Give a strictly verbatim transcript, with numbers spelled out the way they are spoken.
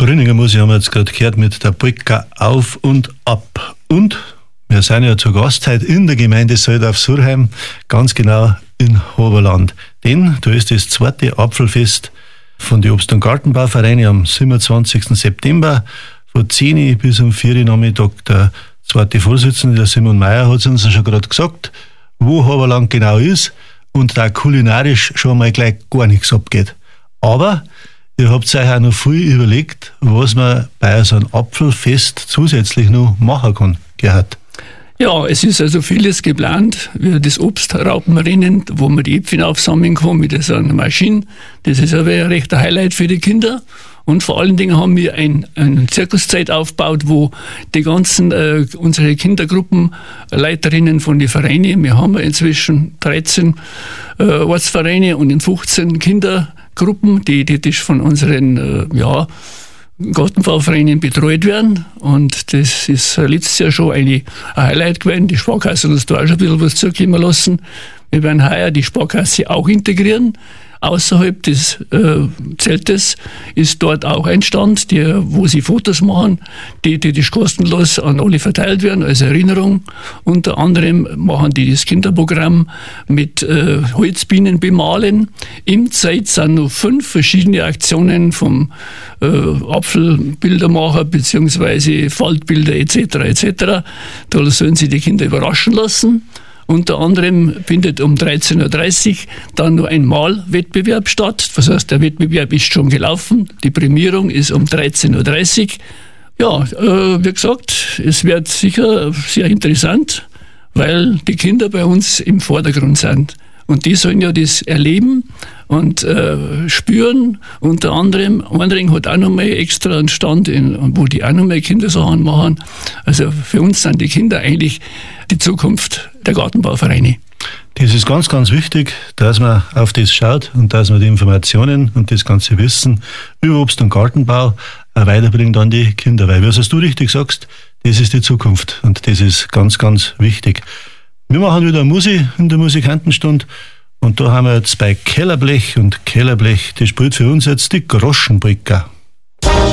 Brünninger Musik haben wir jetzt gerade gehört mit der Polka Auf und Ab. Und wir sind ja zu Gast heute in der Gemeinde Soldorf-Surheim, ganz genau in Hoberland. Denn da ist das zweite Apfelfest von den Obst- und Gartenbauvereinen am siebenundzwanzigsten September von zehn Uhr bis um vier Uhr Nachmittag. Der zweite Vorsitzende, der Simon Meyer, hat es uns ja schon gerade gesagt, wo Hoberland genau ist und da kulinarisch schon mal gleich gar nichts abgeht. Aber ihr habt euch auch noch viel überlegt, was man bei so einem Apfelfest zusätzlich noch machen kann, Gerhard. Ja, es ist also vieles geplant, wie das Obstraupenrennen, wo man die Äpfel aufsammeln kann mit so einer Maschine. Das ist aber ein rechter Highlight für die Kinder. Und vor allen Dingen haben wir ein, ein Zirkuszeit aufgebaut, wo die ganzen, äh, unsere Kindergruppenleiterinnen von den Vereinen, wir haben inzwischen dreizehn äh, Ortsvereine und in fünfzehn Kindergruppen, die, die, die von unseren, äh, ja, Gartenbauvereinen betreut werden. Und das ist letztes Jahr schon eine, ein Highlight gewesen. Die Sparkasse hat uns da auch schon ein bisschen was zukommen lassen. Wir werden heuer die Sparkasse auch integrieren. Außerhalb des äh, Zeltes ist dort auch ein Stand, der, wo sie Fotos machen, die, die, die kostenlos an alle verteilt werden, als Erinnerung. Unter anderem machen die das Kinderprogramm mit äh, Holzbienen bemalen. Im Zeit sind noch fünf verschiedene Aktionen vom äh, Apfelbildermacher bzw. Faltbilder et cetera et cetera. Da sollen sie die Kinder überraschen lassen. Unter anderem findet um dreizehn Uhr dreißig dann noch ein Malwettbewerb statt. Das heißt, der Wettbewerb ist schon gelaufen. Die Prämierung ist um dreizehn Uhr dreißig. Ja, äh, wie gesagt, es wird sicher sehr interessant, weil die Kinder bei uns im Vordergrund sind. Und die sollen ja das erleben und äh, spüren. Unter anderem, Andring hat auch noch mal extra einen Stand, in, wo die auch noch mal Kindersachen machen. Also für uns sind die Kinder eigentlich die Zukunft der Gartenbauvereine. Das ist ganz, ganz wichtig, dass man auf das schaut und dass man die Informationen und das ganze Wissen über Obst- und Gartenbau auch weiterbringt an die Kinder. Weil, was du richtig sagst, das ist die Zukunft und das ist ganz, ganz wichtig. Wir machen wieder Musik in der Musikantenstunde und da haben wir jetzt bei Kellerblech und Kellerblech, das spielt für uns jetzt die Groschenbrücke.